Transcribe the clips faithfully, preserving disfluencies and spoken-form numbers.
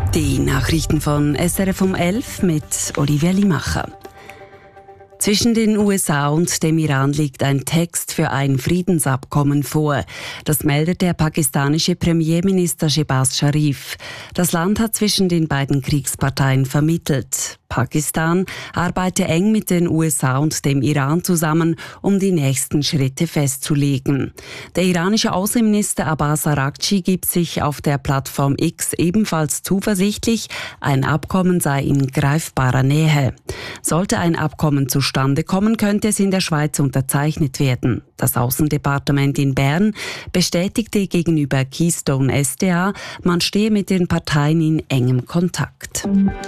Die Nachrichten von S R F um elf mit Olivia Limacher. Zwischen den U S A und dem Iran liegt ein Text für ein Friedensabkommen vor. Das meldet der pakistanische Premierminister Shehbaz Sharif. Das Land hat zwischen den beiden Kriegsparteien vermittelt. Pakistan arbeite eng mit den U S A und dem Iran zusammen, um die nächsten Schritte festzulegen. Der iranische Außenminister Abbas Araghchi gibt sich auf der Plattform X ebenfalls zuversichtlich, ein Abkommen sei in greifbarer Nähe. Sollte ein Abkommen zustande kommen, könnte es in der Schweiz unterzeichnet werden. Das Außendepartement in Bern bestätigte gegenüber Keystone S D A, man stehe mit den Parteien in engem Kontakt.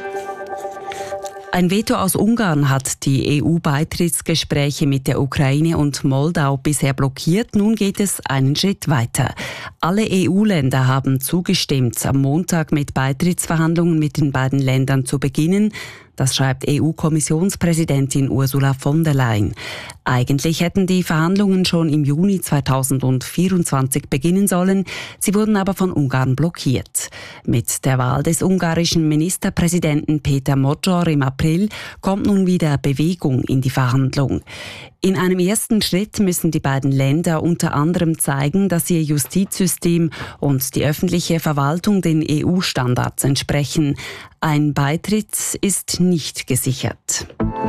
Ein Veto aus Ungarn hat die E U-Beitrittsgespräche mit der Ukraine und Moldau bisher blockiert. Nun geht es einen Schritt weiter. Alle E U-Länder haben zugestimmt, am Montag mit Beitrittsverhandlungen mit den beiden Ländern zu beginnen. Das schreibt E U-Kommissionspräsidentin Ursula von der Leyen. Eigentlich hätten die Verhandlungen schon im Juni zweitausendvierundzwanzig beginnen sollen. Sie wurden aber von Ungarn blockiert. Mit der Wahl des ungarischen Ministerpräsidenten Peter Magyar im April kommt nun wieder Bewegung in die Verhandlung. In einem ersten Schritt müssen die beiden Länder unter anderem zeigen, dass ihr Justizsystem und die öffentliche Verwaltung den E U-Standards entsprechen. Ein Beitritt ist nicht gesichert.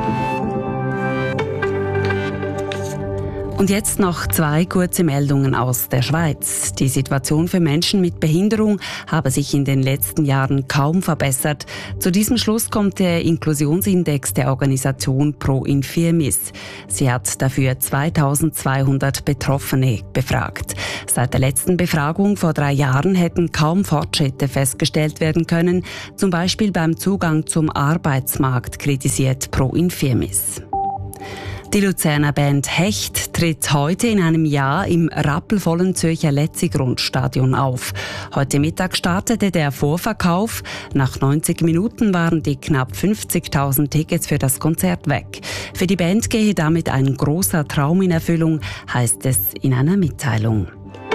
Und jetzt noch zwei kurze Meldungen aus der Schweiz. Die Situation für Menschen mit Behinderung habe sich in den letzten Jahren kaum verbessert. Zu diesem Schluss kommt der Inklusionsindex der Organisation Pro Infirmis. Sie hat dafür zweitausendzweihundert Betroffene befragt. Seit der letzten Befragung vor drei Jahren hätten kaum Fortschritte festgestellt werden können, zum Beispiel beim Zugang zum Arbeitsmarkt, kritisiert Pro Infirmis. Die Luzerner Band Hecht tritt heute in einem Jahr im rappelvollen Zürcher Letzigrund-Stadion auf. Heute Mittag startete der Vorverkauf. Nach neunzig Minuten waren die knapp fünfzigtausend Tickets für das Konzert weg. Für die Band gehe damit ein großer Traum in Erfüllung, heißt es in einer Mitteilung.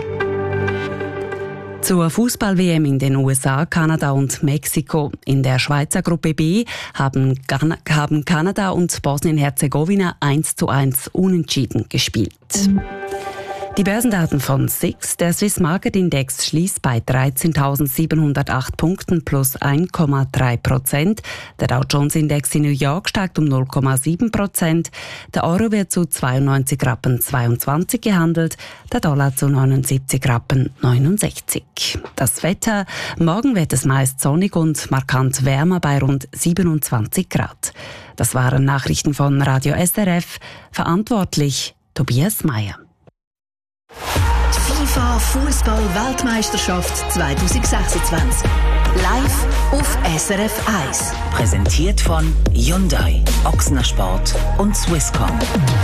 Zur Fußball-W M in den U S A, Kanada und Mexiko. In der Schweizer Gruppe B haben, Ghana, haben Kanada und Bosnien-Herzegowina eins zu eins unentschieden gespielt. Die Börsendaten von S I X. Der Swiss Market Index schließt bei dreizehntausendsiebenhundertacht Punkten plus eins Komma drei Prozent. Der Dow Jones Index in New York steigt um null Komma sieben Prozent. Der Euro wird zu zweiundneunzig Rappen zweiundzwanzig gehandelt, der Dollar zu neunundsiebzig Rappen neunundsechzig. Das Wetter: Morgen wird es meist sonnig und markant wärmer bei rund siebenundzwanzig Grad. Das waren Nachrichten von Radio S R F. Verantwortlich Tobias Meyer. FIFA Fußball-Weltmeisterschaft zwanzig sechsundzwanzig. Live auf S R F eins. Präsentiert von Hyundai, Ochsner Sport und Swisscom.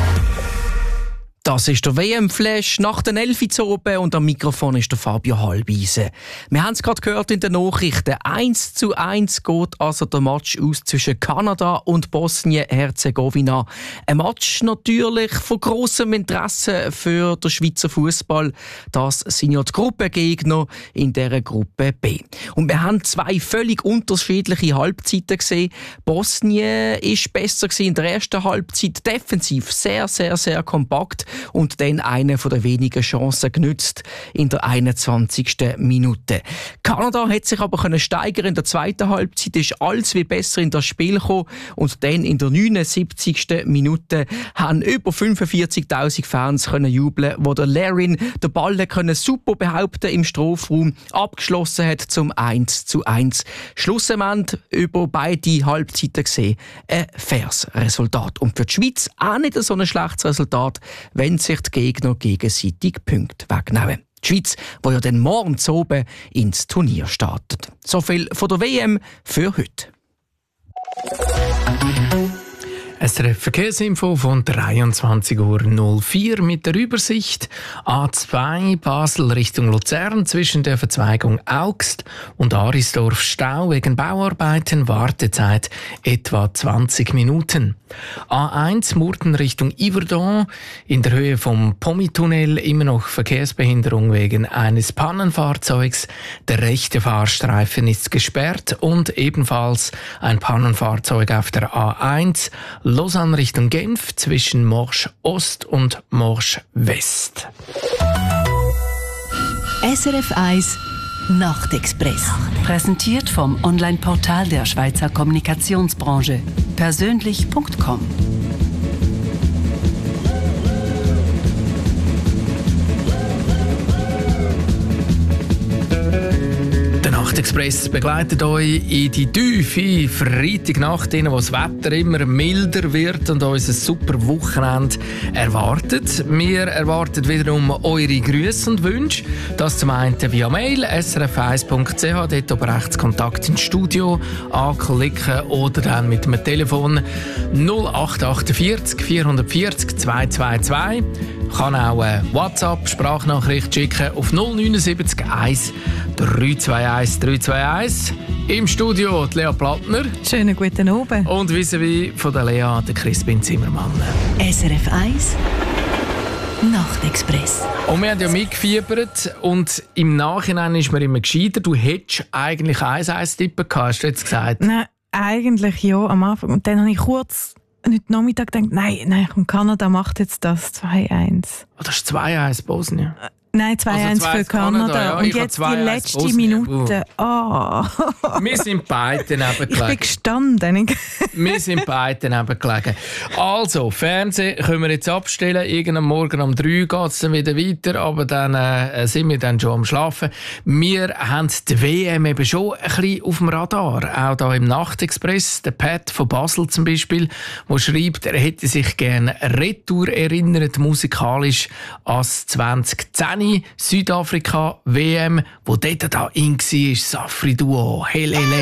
Das ist der W M-Flash nach den elf Uhr oben und am Mikrofon ist der Fabio Halbise. Wir haben es gerade gehört in den Nachrichten. eins zu eins geht also der Match aus zwischen Kanada und Bosnien-Herzegowina. Ein Match natürlich von grossem Interesse für den Schweizer Fußball. Das sind ja die Gruppengegner in dieser Gruppe B. Und wir haben zwei völlig unterschiedliche Halbzeiten gesehen. Bosnien ist besser gewesen in der ersten Halbzeit, defensiv sehr, sehr, sehr kompakt. Und dann eine von der wenigen Chancen genützt in der einundzwanzigsten Minute. Kanada hat sich aber können steigern in der zweiten Halbzeit, ist alles wie besser in das Spiel gekommen und dann in der neunundsiebzigsten Minute haben über fünfundvierzigtausend Fans können jubeln, wo der Larin den Ball können super behaupten im Strafraum abgeschlossen hat zum eins zu eins. Schlussendlich über beide Halbzeiten gesehen ein faires Resultat. Und für die Schweiz auch nicht so ein schlechtes Resultat, wenn sich die Gegner gegenseitig Punkte wegnehmen. Die Schweiz, die ja dann morgen oben ins Turnier startet. So viel von der W M für heute. S R F Verkehrsinfo von dreiundzwanzig Uhr null vier mit der Übersicht. A zwei Basel Richtung Luzern zwischen der Verzweigung Augst und Arisdorf Stau wegen Bauarbeiten, Wartezeit etwa zwanzig Minuten. A eins Murten Richtung Yverdon in der Höhe vom Pommi-Tunnel immer noch Verkehrsbehinderung wegen eines Pannenfahrzeugs. Der rechte Fahrstreifen ist gesperrt und ebenfalls ein Pannenfahrzeug auf der A eins Lausanne Richtung Genf zwischen Morsch Ost und Morsch West. S R F eins Nachtexpress. Präsentiert vom Online-Portal der Schweizer Kommunikationsbranche. persönlich punkt com. Nachtexpress begleitet euch in die tiefe Freitagnacht, wo das Wetter immer milder wird und uns ein super Wochenende erwartet. Wir erwarten wiederum eure Grüße und Wünsche. Das zum einen via Mail s r f eins punkt c h, dort oben rechts Kontakt ins Studio anklicken oder dann mit dem Telefon null acht acht vier vier vier vier zwei zwei zwei. Kann auch eine WhatsApp-Sprachnachricht schicken auf null neun sieben eins drei zwei eins drei zwei eins. Im Studio die Lea Plattner. Schönen guten Abend. Und vis-à-vis von der Lea, der Crispin Zimmermann. S R F eins Nachtexpress. Und wir haben ja mitgefiebert und im Nachhinein ist mir immer gescheiter. Du hättest eigentlich eins eins tippen gehabt, hast du jetzt gesagt? Nein, eigentlich ja, am Anfang. Und dann habe ich kurz heute Nachmittag gedacht, nein, nein, Kanada macht jetzt das zwei eins. Oh, das ist zwei eins Bosnien. Nein, zwei eins also für Kanada. Kanada ja. Und ich jetzt die letzte Bosnien. Minute. Oh. Wir sind beide nebengelegen. Ich bin gestanden. Wir sind beide nebengelegen. Also, Fernsehen können wir jetzt abstellen. Irgendam Morgen um drei geht es dann wieder weiter, aber dann äh, sind wir dann schon am Schlafen. Wir haben die W M eben schon ein bisschen auf dem Radar. Auch hier im Nachtexpress. Der Pat von Basel zum Beispiel, der schreibt, er hätte sich gerne retour erinnert, musikalisch als zwanzig zehn Südafrika W M, wo dort da in war, Safri Duo, Helele.